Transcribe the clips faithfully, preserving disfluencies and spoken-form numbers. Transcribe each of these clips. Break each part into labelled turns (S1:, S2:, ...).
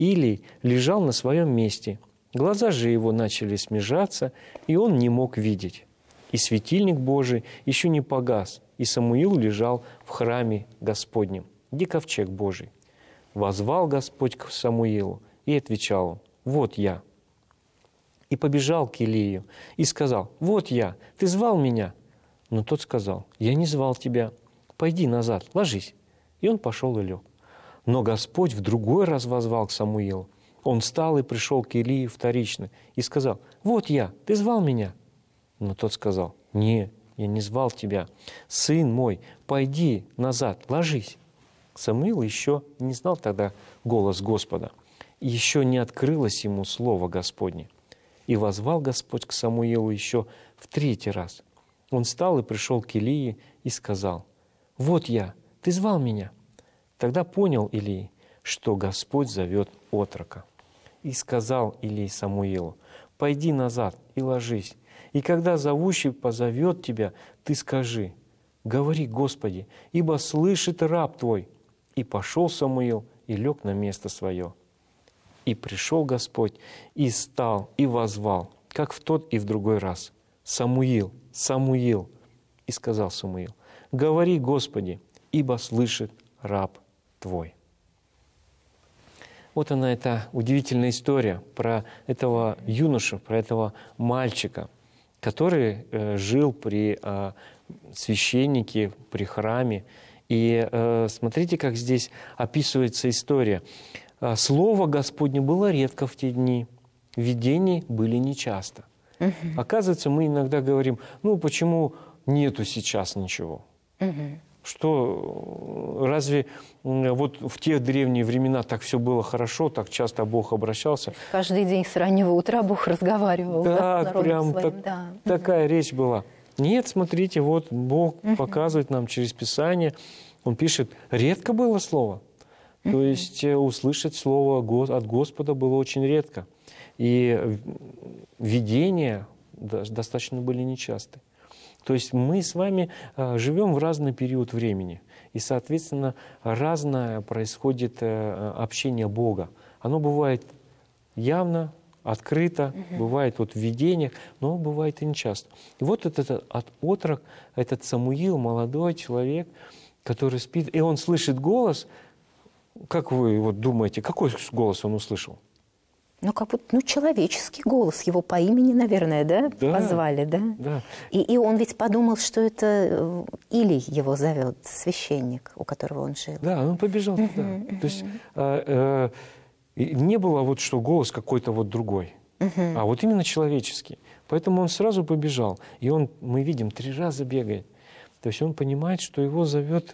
S1: Илий лежал на своем месте. Глаза же его начали смежаться, и он не мог видеть. И светильник Божий еще не погас, и Самуил лежал в храме Господнем, где ковчег Божий. Возвал Господь к Самуилу и отвечал он: «Вот я». И побежал к Илию и сказал: «Вот я, ты звал меня?» Но тот сказал: «Я не звал тебя, пойди назад, ложись». И он пошел и лег. Но Господь в другой раз воззвал к Самуилу. Он встал и пришел к Илии вторично и сказал: «Вот я, ты звал меня?» Но тот сказал: «Не, я не звал тебя. Сын мой, пойди назад, ложись». Самуил еще не знал тогда голос Господа, и еще не открылось ему слово Господне. И воззвал Господь к Самуилу еще в третий раз. Он встал и пришел к Илии и сказал: «Вот я, ты звал меня». Тогда понял Илий, что Господь зовет отрока. И сказал Илий Самуилу: «Пойди назад и ложись, и когда зовущий позовет тебя, ты скажи: говори, Господи, ибо слышит раб твой». И пошел Самуил и лег на место свое. И пришел Господь, и стал, и воззвал, как в тот и в другой раз: «Самуил, Самуил». И сказал Самуил: «Говори, Господи, ибо слышит раб твой». Вот она, эта удивительная история про этого юношу, про этого мальчика, который э, жил при э, священнике, при храме. И э, смотрите, как здесь описывается история. Слово Господне было редко в те дни, видений были нечасто. Угу. Оказывается, мы иногда говорим: ну, почему нету сейчас ничего? Угу. Что, разве вот в те древние времена так все было хорошо, так часто Бог обращался?
S2: Каждый день с раннего утра Бог разговаривал.
S1: Да,
S2: да, с
S1: прям
S2: своим,
S1: так,
S2: да.
S1: такая речь была. Нет, смотрите, вот Бог uh-huh. показывает нам через Писание, Он пишет: редко было слово. Uh-huh. То есть услышать слово от Господа было очень редко. И видения достаточно были нечасты. То есть мы с вами живем в разный период времени. И, соответственно, разное происходит общение Бога. Оно бывает явно, открыто, угу. бывает вот в видениях, но бывает и нечасто. И вот этот отрок, этот Самуил, молодой человек, который спит, и он слышит голос. Как вы вот думаете, какой голос он услышал?
S2: Ну, как будто, ну, человеческий голос, его по имени, наверное, да,
S1: да
S2: позвали, да?
S1: Да.
S2: И, и он ведь подумал, что это Илий его зовет, священник, у которого он жил.
S1: Да, он побежал туда. Uh-huh, uh-huh. То есть а, а, не было вот, что голос какой-то вот другой, uh-huh. а вот именно человеческий. Поэтому он сразу побежал. И он, мы видим, три раза бегает. То есть он понимает, что его зовет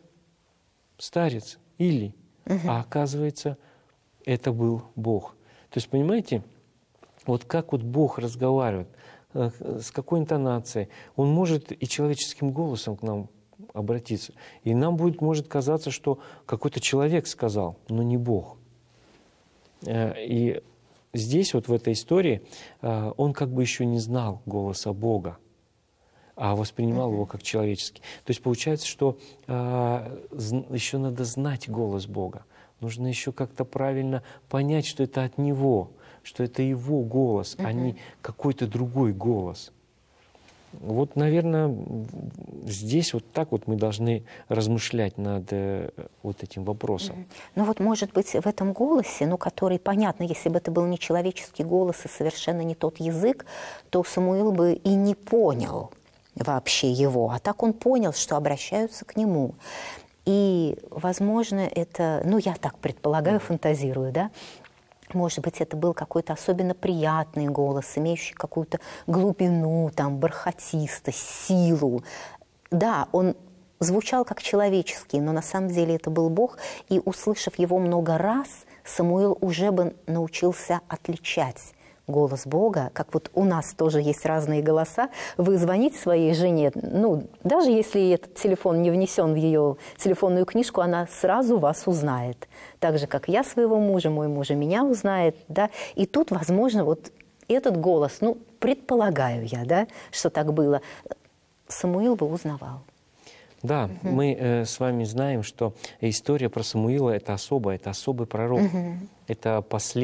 S1: старец Илий. Uh-huh. А оказывается, это был Бог. То есть, понимаете, вот как вот Бог разговаривает, с какой интонацией, Он может и человеческим голосом к нам обратиться. И нам будет, может казаться, что какой-то человек сказал, но не Бог. И здесь, вот в этой истории, он как бы еще не знал голоса Бога, а воспринимал его как человеческий. То есть получается, что еще надо знать голос Бога. Нужно еще как-то правильно понять, что это от Него, что это Его голос, uh-huh. а не какой-то другой голос. Вот, наверное, здесь вот так вот мы должны размышлять над э, вот этим вопросом. Uh-huh.
S2: Ну вот, может быть, в этом голосе, ну, который, понятно, если бы это был не человеческий голос и совершенно не тот язык, то Самуил бы и не понял вообще его. А так он понял, что обращаются к нему. И, возможно, это, ну, я так предполагаю, фантазирую, да, может быть, это был какой-то особенно приятный голос, имеющий какую-то глубину, там, бархатистость, силу. Да, он звучал как человеческий, но на самом деле это был Бог, и, услышав его много раз, Самуил уже бы научился отличать голос Бога, как вот у нас тоже есть разные голоса. Вы звоните своей жене, ну, даже если этот телефон не внесен в ее телефонную книжку, она сразу вас узнает. Так же, как я своего мужа, мой муж меня узнает, да. И тут, возможно, вот этот голос, ну, предполагаю я, да, что так было, Самуил бы узнавал.
S1: Да, угу. мы э, с вами знаем, что история про Самуила – это особая, это особый пророк. Угу. Это последний